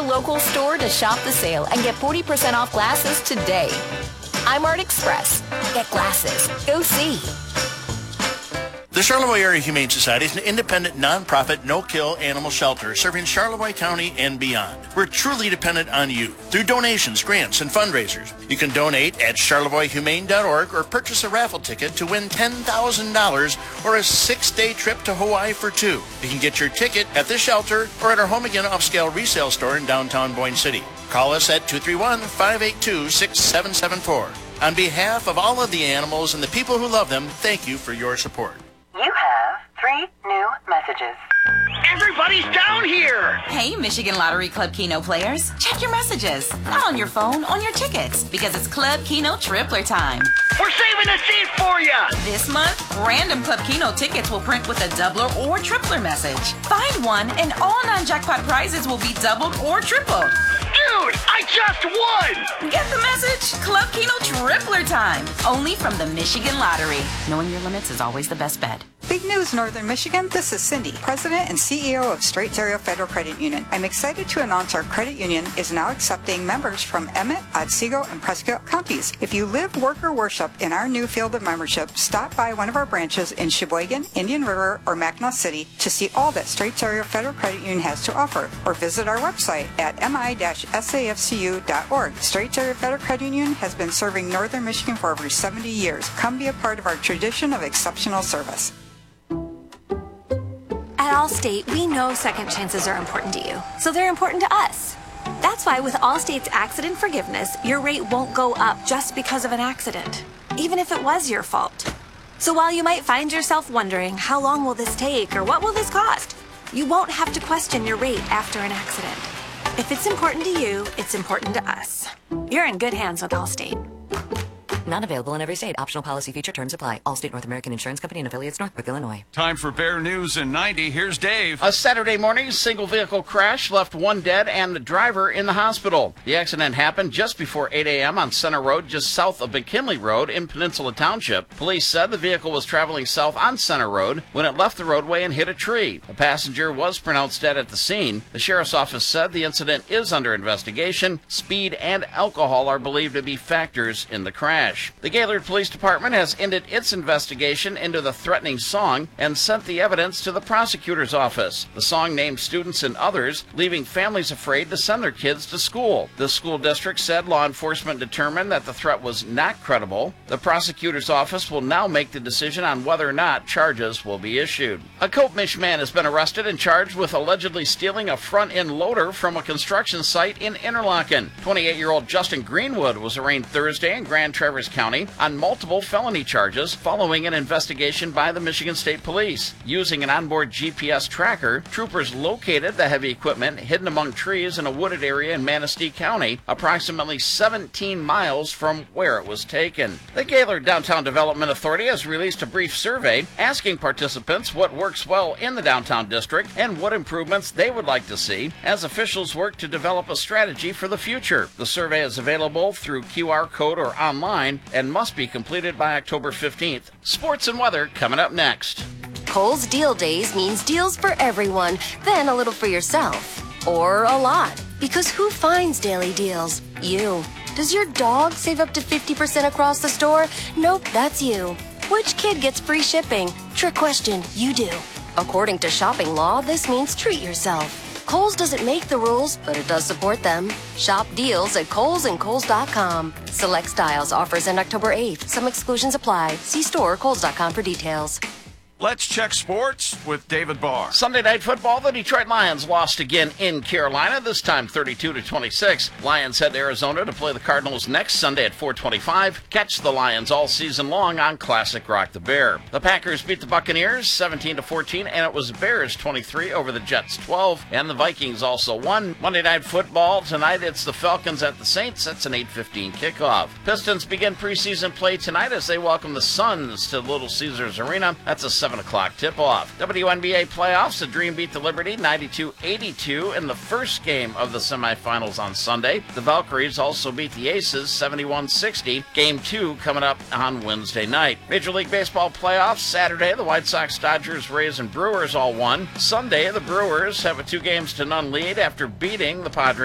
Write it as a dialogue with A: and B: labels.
A: local store to shop the sale and get 40% off glasses today. I'm Art Express. Get glasses. Go see.
B: The Charlevoix Area Humane Society is an independent, nonprofit, no-kill animal shelter serving Charlevoix County and beyond. We're truly dependent on you through donations, grants, and fundraisers. You can donate at charlevoixhumane.org or purchase a raffle ticket to win $10,000 or a 6-day trip to Hawaii for two. You can get your ticket at the shelter or at our Home Again upscale resale store in downtown Boyne City. Call us at 231-582-6774. On behalf of all of the animals and the people who love them, thank you for your support.
C: You have 3 new messages.
D: Everybody's down here!
E: Hey, Michigan Lottery Club Keno players. Check your messages. Not on your phone, on your tickets. Because it's Club Keno Tripler time.
D: We're saving a seat for you!
E: This month, random Club Keno tickets will print with a doubler or tripler message. Find one and all non-jackpot prizes will be doubled or tripled.
D: Dude, I just won!
E: Get the message? Club Keno Tripler time. Only from the Michigan Lottery. Knowing your limits is always the best bet.
F: Big news, Northern Michigan. This is Cindy, President and CEO of Straits Area Federal Credit Union. I'm excited to announce our credit union is now accepting members from Emmett, Otsego, and Prescott counties. If you live, work, or worship in our new field of membership, stop by one of our branches in Sheboygan, Indian River, or Mackinac City to see all that Straits Area Federal Credit Union has to offer, or visit our website at mi-safcu.org. Straits Area Federal Credit Union has been serving Northern Michigan for over 70 years. Come be a part of our tradition of exceptional service.
G: At Allstate, we know second chances are important to you, so they're important to us. That's why with Allstate's accident forgiveness, your rate won't go up just because of an accident, even if it was your fault. So while you might find yourself wondering, how long will this take or what will this cost, you won't have to question your rate after an accident. If it's important to you, it's important to us. You're in good hands with Allstate.
H: Not available in every state. Optional policy feature terms apply. Allstate North American Insurance Company and affiliates, Northbrook, Illinois.
I: Time for Bear News in 90. Here's Dave.
J: A Saturday morning single vehicle crash left one dead and the driver in the hospital. The accident happened just before 8 a.m. on Center Road, just south of McKinley Road in Peninsula Township. Police said the vehicle was traveling south on Center Road when it left the roadway and hit a tree. A passenger was pronounced dead at the scene. The sheriff's office said the incident is under investigation. Speed and alcohol are believed to be factors in the crash. The Gaylord Police Department has ended its investigation into the threatening song and sent the evidence to the prosecutor's office. The song named students and others, leaving families afraid to send their kids to school. The school district said law enforcement determined that the threat was not credible. The prosecutor's office will now make the decision on whether or not charges will be issued. A Copish man has been arrested and charged with allegedly stealing a front-end loader from a construction site in Interlaken. 28-year-old Justin Greenwood was arraigned Thursday in Grand Traverse County on multiple felony charges following an investigation by the Michigan State Police. Using an onboard GPS tracker, troopers located the heavy equipment hidden among trees in a wooded area in Manistee County, approximately 17 miles from where it was taken. The Gaylord Downtown Development Authority has released a brief survey asking participants what works well in the downtown district and what improvements they would like to see as officials work to develop a strategy for the future. The survey is available through QR code or online and must be completed by October 15th. Sports and weather coming up next.
K: Kohl's Deal Days means deals for everyone, then a little for yourself. Or a lot. Because who finds daily deals? You. Does your dog save up to 50% across the store? Nope, that's you. Which kid gets free shipping? Trick question, you do. According to shopping law, this means treat yourself. Kohl's doesn't make the rules, but it does support them. Shop deals at Kohl's and Kohl's.com. Select styles offers end October 8th. Some exclusions apply. See store or Kohl's.com for details.
I: Let's check sports with David Barr.
J: Sunday Night Football, the Detroit Lions lost again in Carolina, this time 32-26. Lions head to Arizona to play the Cardinals next Sunday at 4:25. Catch the Lions all season long on Classic Rock the Bear. The Packers beat the Buccaneers 17-14, and it was Bears 23 over the Jets 12, and the Vikings also won. Monday Night Football, tonight it's the Falcons at the Saints. That's an 8:15 kickoff. Pistons begin preseason play tonight as they welcome the Suns to Little Caesars Arena. That's a 7 o'clock tip-off. WNBA playoffs, the Dream beat the Liberty 92-82 in the first game of the semifinals on Sunday. The Valkyries also beat the Aces 71-60. Game 2 coming up on Wednesday night. Major League Baseball playoffs, Saturday, the White Sox, Dodgers, Rays, and Brewers all won. Sunday, the Brewers have a 2-0 lead after beating the Padres